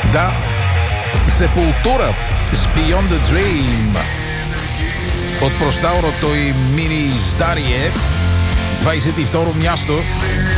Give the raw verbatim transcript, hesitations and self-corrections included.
Да, Sepultura с Beyond the Dream от прощалното и мини издарие. двадесет и второ място.